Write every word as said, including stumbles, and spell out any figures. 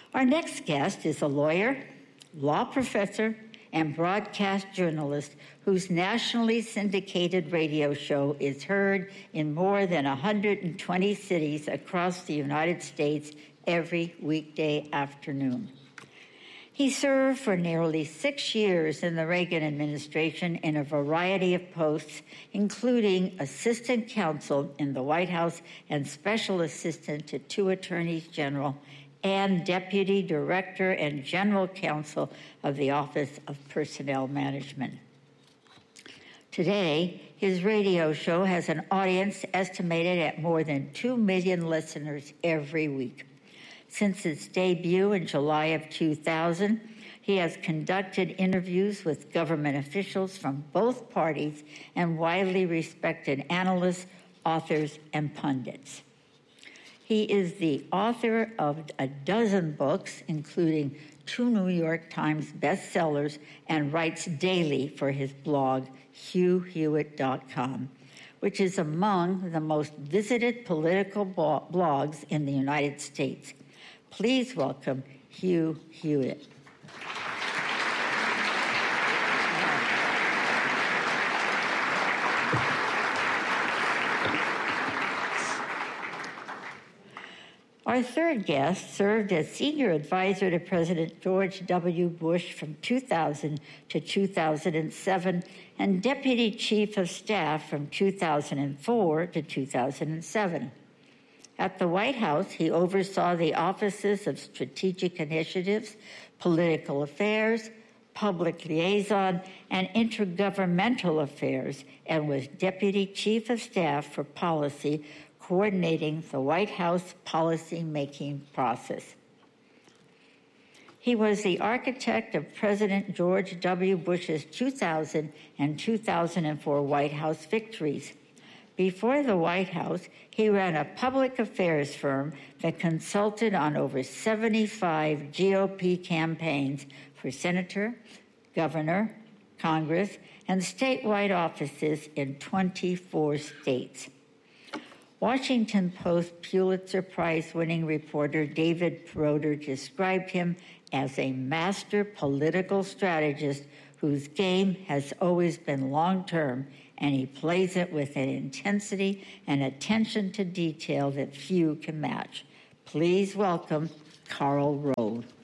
Our next guest is a lawyer, law professor, and broadcast journalist whose nationally syndicated radio show is heard in more than one hundred twenty cities across the United States every weekday afternoon. He served for nearly six years in the Reagan administration in a variety of posts, including assistant counsel in the White House and special assistant to two attorneys general and deputy director and general counsel of the Office of Personnel Management. Today, his radio show has an audience estimated at more than two million listeners every week. Since its debut in July of two thousand, he has conducted interviews with government officials from both parties and widely respected analysts, authors, and pundits. He is the author of a dozen books, including two New York Times bestsellers, and writes daily for his blog, Hugh Hewitt dot com, which is among the most visited political blogs in the United States. Please welcome Hugh Hewitt. Our third guest served as senior advisor to President George W. Bush from two thousand to two thousand seven and deputy chief of staff from two thousand four to two thousand seven. At the White House, he oversaw the offices of Strategic Initiatives, Political Affairs, Public Liaison, and Intergovernmental Affairs, and was Deputy Chief of Staff for Policy, coordinating the White House policy-making process. He was the architect of President George W. Bush's two thousand and two thousand four White House victories. Before the White House, he ran a public affairs firm that consulted on over seventy-five G O P campaigns for senator, governor, Congress, and statewide offices in twenty-four states. Washington Post Pulitzer Prize-winning reporter David Broder described him as a master political strategist whose game has always been long-term, and he plays it with an intensity and attention to detail that few can match. Please welcome Karl Rove.